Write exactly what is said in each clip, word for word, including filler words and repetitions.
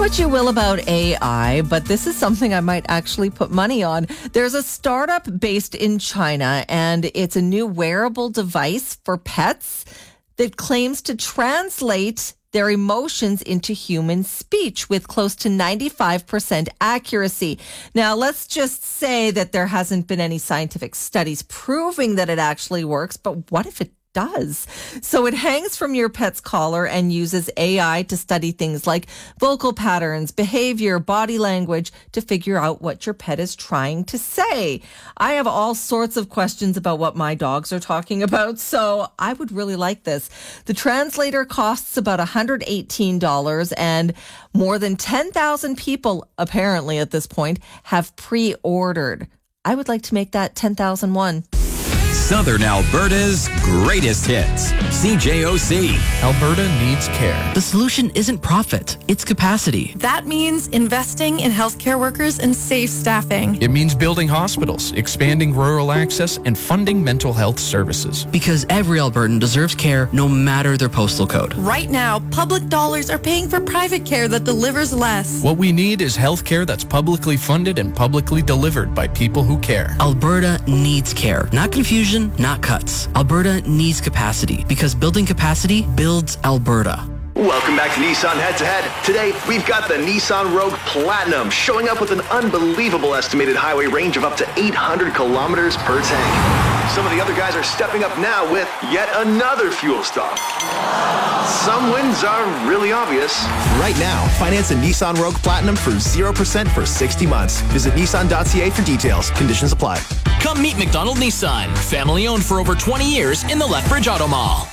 what you will about A I, but this is something I might actually put money on. There's a startup based in China, and it's a new wearable device for pets that claims to translate their emotions into human speech with close to ninety-five percent accuracy. Now, let's just say that there hasn't been any scientific studies proving that it actually works, but what if it does? So it hangs from your pet's collar and uses A I to study things like vocal patterns, behavior, body language to figure out what your pet is trying to say. I have all sorts of questions about what my dogs are talking about, so I would really like this. The translator costs about one hundred eighteen dollars, and more than ten thousand people, apparently at this point, have pre-ordered. I would like to make that ten thousand one. Southern Alberta's greatest hits. C J O C. Alberta needs care. The solution isn't profit, it's capacity. That means investing in healthcare workers and safe staffing. It means building hospitals, expanding rural access, and funding mental health services. Because every Albertan deserves care no matter their postal code. Right now, public dollars are paying for private care that delivers less. What we need is health care that's publicly funded and publicly delivered by people who care. Alberta needs care, not confusion, not cuts. Alberta needs capacity because building capacity builds Alberta. Welcome back to Nissan Head to Head. Today, we've got the Nissan Rogue Platinum showing up with an unbelievable estimated highway range of up to eight hundred kilometers per tank. Some of the other guys are stepping up now with yet another fuel stop. Some wins are really obvious. Right now, finance a Nissan Rogue Platinum for zero percent for sixty months. Visit Nissan dot C A for details. Conditions apply. Come meet McDonald Nissan, family owned for over twenty years in the Lethbridge Auto Mall.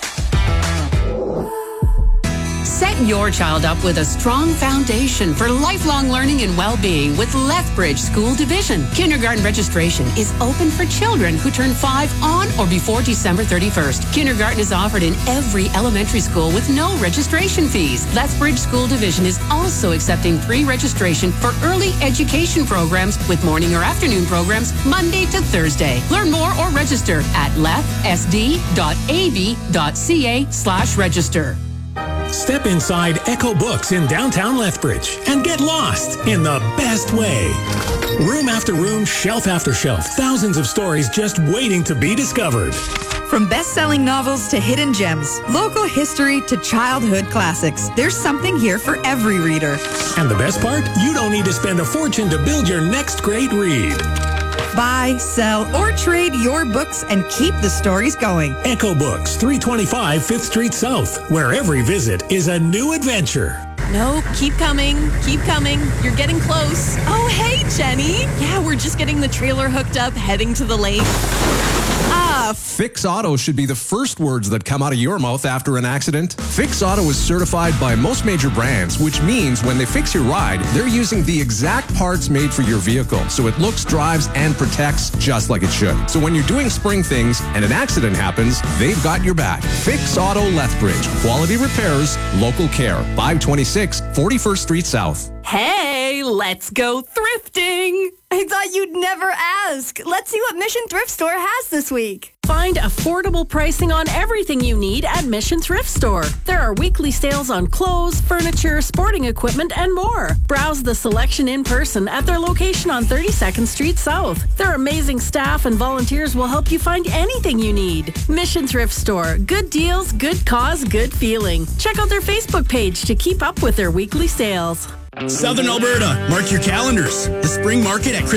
Set your child up with a strong foundation for lifelong learning and well-being with Lethbridge School Division. Kindergarten registration is open for children who turn five on or before December thirty-first. Kindergarten is offered in every elementary school with no registration fees. Lethbridge School Division is also accepting pre-registration for early education programs with morning or afternoon programs Monday to Thursday. Learn more or register at lethsd dot a b dot c a slash register. Step inside Echo Books in downtown Lethbridge and get lost in the best way. Room after room, shelf after shelf, thousands of stories just waiting to be discovered. From best-selling novels to hidden gems, local history to childhood classics, there's something here for every reader. And the best part? You don't need to spend a fortune to build your next great read. Buy, sell, or trade your books and keep the stories going. Echo Books, three twenty-five Fifth Street South, where every visit is a new adventure. No, keep coming, keep coming. You're getting close. Oh, hey, Jenny. Yeah, we're just getting the trailer hooked up, heading to the lake. Ah, Fix Auto should be the first words that come out of your mouth after an accident. Fix Auto is certified by most major brands, which means when they fix your ride, they're using the exact parts made for your vehicle, so it looks, drives, and protects just like it should. So when you're doing spring things and an accident happens, they've got your back. Fix Auto Lethbridge. Quality repairs, local care. five twenty-six forty-first Street South. Hey, let's go thrifting. I thought you'd never ask. Let's see what Mission Thrift Store has this week. Find affordable pricing on everything you need at Mission Thrift Store. There are weekly sales on clothes, furniture, sporting equipment, and more. Browse the selection in person at their location on thirty-second Street South. Their amazing staff and volunteers will help you find anything you need. Mission Thrift Store. Good deals, good cause, good feeling. Check out their Facebook page to keep up with their weekly sales. Southern Alberta, mark your calendars. The spring market at